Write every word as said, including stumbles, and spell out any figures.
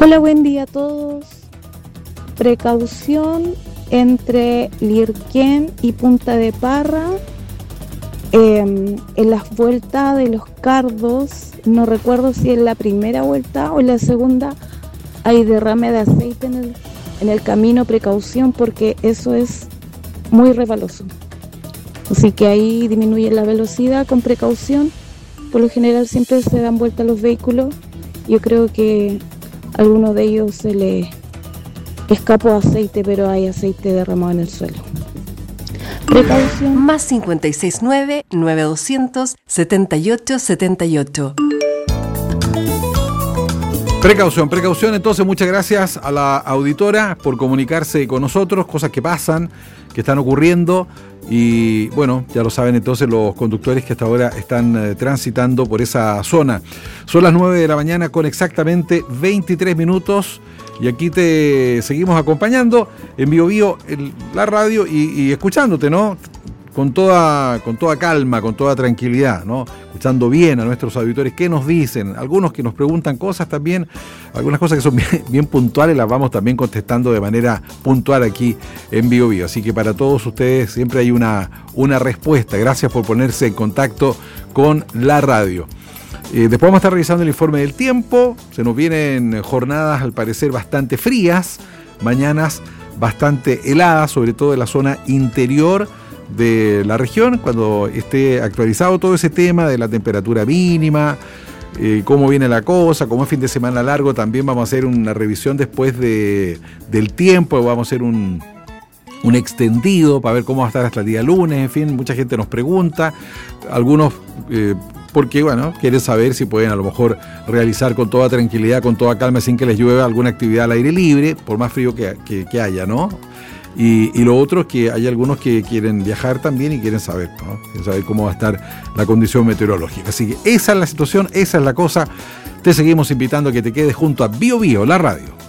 Hola, buen día a todos. Precaución entre Lirquén y Punta de Parra. Eh, en las vueltas de los Cardos, no recuerdo si en la primera vuelta o en la segunda, hay derrame de aceite en el, en el camino. Precaución, porque eso es muy resbaloso. Así que ahí disminuye la velocidad con precaución. Por lo general siempre se dan vuelta los vehículos. Yo creo que a alguno de ellos se le escapó aceite, pero hay aceite derramado en el suelo. Precaución. Más cincuenta y seis nueve, nueve doscientos, setenta y ocho setenta y ocho. Precaución, precaución. Entonces, muchas gracias a la auditora por comunicarse con nosotros, cosas que pasan, que están ocurriendo. Y bueno, ya lo saben entonces los conductores que hasta ahora están eh, transitando por esa zona. Son las nueve de la mañana con exactamente veintitrés minutos y aquí te seguimos acompañando en Bio Bio, en la radio y, y escuchándote, ¿no? Con toda, con toda calma, con toda tranquilidad, ¿no? Escuchando bien a nuestros auditores, qué nos dicen, algunos que nos preguntan cosas también, algunas cosas que son bien, bien puntuales, las vamos también contestando de manera puntual aquí en Bio Bio. Así que para todos ustedes siempre hay una, una respuesta. Gracias por ponerse en contacto con la radio. Eh, después vamos a estar revisando el informe del tiempo. Se nos vienen jornadas al parecer bastante frías, mañanas bastante heladas, sobre todo en la zona interior de la región, cuando esté actualizado todo ese tema de la temperatura mínima, eh, cómo viene la cosa, como es fin de semana largo, también vamos a hacer una revisión después de, del tiempo, vamos a hacer un, un extendido para ver cómo va a estar hasta el día lunes, en fin, mucha gente nos pregunta, algunos eh, porque bueno, quieren saber si pueden a lo mejor realizar con toda tranquilidad, con toda calma, sin que les llueva alguna actividad al aire libre, por más frío que, que, que haya, ¿no? Y, y lo otro es que hay algunos que quieren viajar también y quieren saber, ¿no? Quieren saber cómo va a estar la condición meteorológica. Así que esa es la situación, esa es la cosa. Te seguimos invitando a que te quedes junto a Bio Bio, la radio.